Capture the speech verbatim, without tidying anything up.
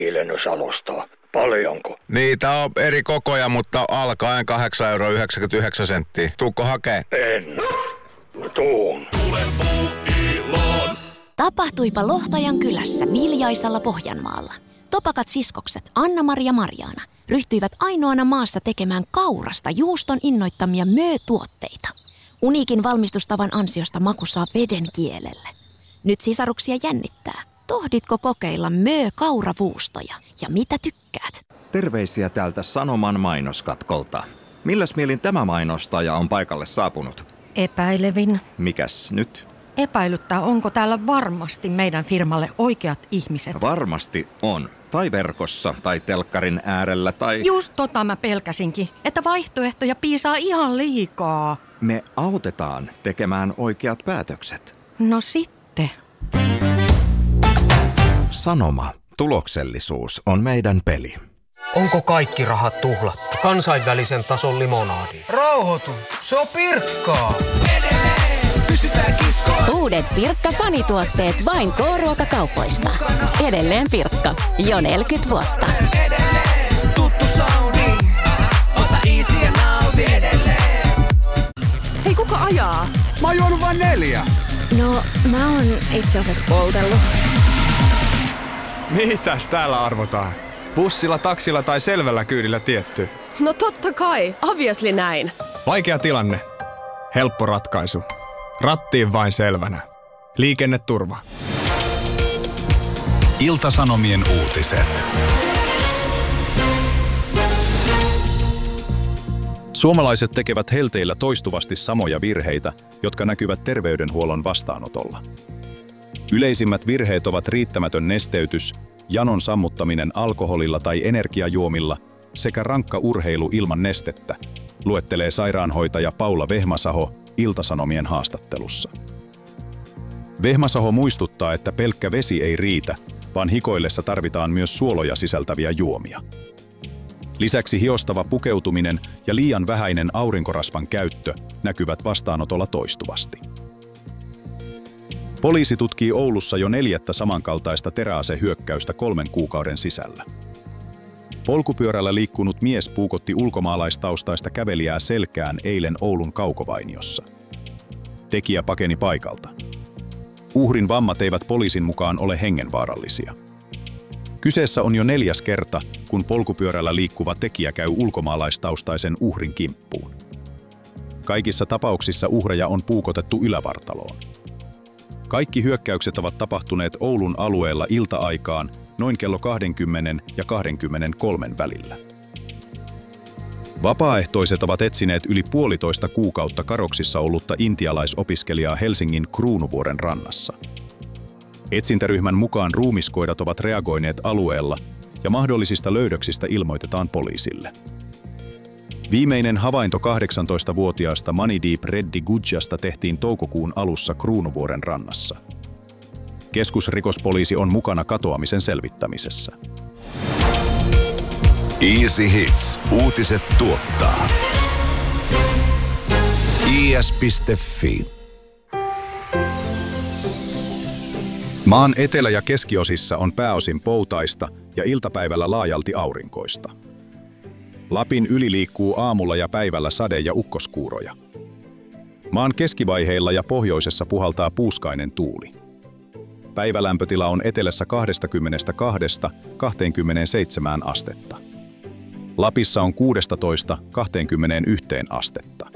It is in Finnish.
Ilennysalustaa. Paljonko? Niitä on eri kokoja, mutta alkaen kahdeksan euroa yhdeksänkymmentäyhdeksän senttiä. Tuukko hakee? En. Tuun. Tapahtuipa Lohtajan kylässä Viljaisalla Pohjanmaalla. Topakat siskokset Anna-Mari ja Marjaana ryhtyivät ainoana maassa tekemään kaurasta juuston innoittamia möötuotteita. Uniikin valmistustavan ansiosta maku saa veden kielelle. Nyt sisaruksia jännittää. Tohditko kokeilla möö-kauravuustoja ja mitä tykkäät? Terveisiä täältä Sanoman mainoskatkolta. Milläs mielin tämä mainostaja on paikalle saapunut? Epäilevin. Mikäs nyt? Epäilyttää, onko täällä varmasti meidän firmalle oikeat ihmiset. Varmasti on. Tai verkossa, tai telkkarin äärellä, tai... Just tota mä pelkäsinkin, että vaihtoehtoja piisaa ihan liikaa. Me autetaan tekemään oikeat päätökset. No sitten. Sanoma. Tuloksellisuus on meidän peli. Onko kaikki rahat tuhlattu? Kansainvälisen tason limonaadi. Rauhoitu, se on Pirkkaa. Edelleen pysytään kiskoon. Uudet Pirkka-fanituotteet vain K-ruokakaupoista. Edelleen Pirkka. Jo neljäkymmentä vuotta. Edelleen tuttu soundi. Ota easy ja nauti edelleen. Hei, kuka ajaa? Mä oon juonut vain neljä. No, mä oon itse asiassa poltellut. Mitäs täällä arvotaan? Bussilla, taksilla tai selvällä kyydillä tietty? No totta kai, obviously näin. Vaikea tilanne. Helppo ratkaisu. Rattiin vain selvänä. Liikenneturva. Ilta-Sanomien uutiset. Suomalaiset tekevät helteillä toistuvasti samoja virheitä, jotka näkyvät terveydenhuollon vastaanotolla. Yleisimmät virheet ovat riittämätön nesteytys, janon sammuttaminen alkoholilla tai energiajuomilla sekä rankka urheilu ilman nestettä, luettelee sairaanhoitaja Paula Vehmasaho Ilta-Sanomien haastattelussa. Vehmasaho muistuttaa, että pelkkä vesi ei riitä, vaan hikoillessa tarvitaan myös suoloja sisältäviä juomia. Lisäksi hiostava pukeutuminen ja liian vähäinen aurinkorasvan käyttö näkyvät vastaanotolla toistuvasti. Poliisi tutkii Oulussa jo neljättä samankaltaista teräasehyökkäystä kolmen kuukauden sisällä. Polkupyörällä liikkunut mies puukotti ulkomaalaistaustaista kävelijää selkään eilen Oulun Kaukovainiossa. Tekijä pakeni paikalta. Uhrin vammat eivät poliisin mukaan ole hengenvaarallisia. Kyseessä on jo neljäs kerta, kun polkupyörällä liikkuva tekijä käy ulkomaalaistaustaisen uhrin kimppuun. Kaikissa tapauksissa uhreja on puukotettu ylävartaloon. Kaikki hyökkäykset ovat tapahtuneet Oulun alueella ilta-aikaan noin kello kaksikymmentä ja kaksikymmentäkolme välillä. Vapaaehtoiset ovat etsineet yli puolitoista kuukautta kadoksissa ollutta intialaisopiskelijaa Helsingin Kruunuvuoren rannassa. Etsintäryhmän mukaan ruumiskoirat ovat reagoineet alueella ja mahdollisista löydöksistä ilmoitetaan poliisille. Viimeinen havainto kahdeksantoistavuotiaasta Manideep Reddy Gujjasta tehtiin toukokuun alussa Kruunuvuoren rannassa. Keskusrikospoliisi on mukana katoamisen selvittämisessä. Easy Hits. Uutiset tuottaa. i s piste f i. Maan etelä- ja keskiosissa on pääosin poutaista ja iltapäivällä laajalti aurinkoista. Lapin yli liikkuu aamulla ja päivällä sade- ja ukkoskuuroja. Maan keskivaiheilla ja pohjoisessa puhaltaa puuskainen tuuli. Päivälämpötila on etelässä kaksikymmentäkaksi kaksikymmentäseitsemän astetta. Lapissa on kuusitoista kaksikymmentäyksi astetta.